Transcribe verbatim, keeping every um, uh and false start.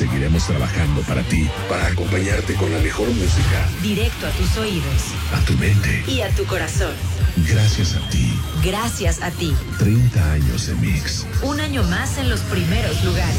Seguiremos trabajando para ti, para acompañarte con la mejor música. Directo a tus oídos. A tu mente. Y a tu corazón. Gracias a ti. Gracias a ti. treinta años de Mix. Un año más en los primeros lugares.